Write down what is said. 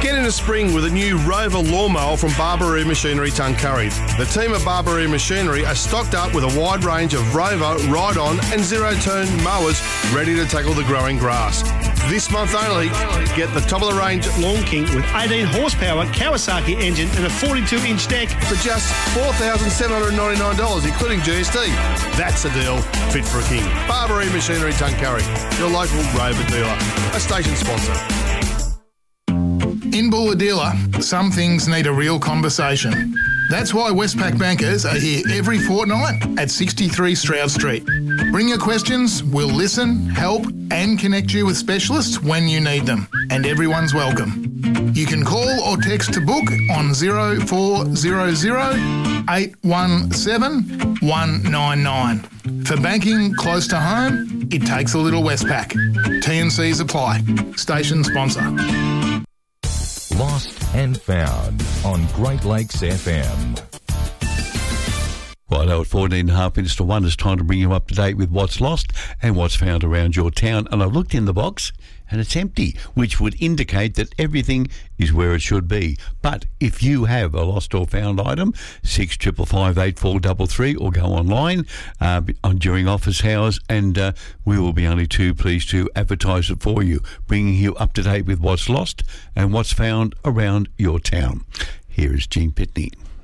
Get into spring with a new Rover lawnmower from Barbaroo Machinery Tuncurry. The team at Barbaroo Machinery are stocked up with a wide range of Rover, ride-on and zero-turn mowers ready to tackle the growing grass. This month only, get the top-of-the-range Lawn King with 18 horsepower Kawasaki engine and a 42-inch deck for just $4,799, including GST. That's a deal fit for a king. Barbaroo Machinery Tuncurry, your local Rover dealer, a station sponsor. In Bulahdelah, some things need a real conversation. That's why Westpac bankers are here every fortnight at 63 Stroud Street. Bring your questions, we'll listen, help and connect you with specialists when you need them. And everyone's welcome. You can call or text to book on 0400 817 199. For banking close to home, it takes a little Westpac. T&Cs apply. Station sponsor. Lost and Found on Great Lakes FM. Right now at 14.5 to 1, it's time to bring you up to date with what's lost and what's found around your town. And I've looked in the box and it's empty, which would indicate that everything is where it should be. But if you have a lost or found item, 6555 8433, or go online during office hours, and we will be only too pleased to advertise it for you, bringing you up to date with what's lost and what's found around your town. Here is Gene Pitney.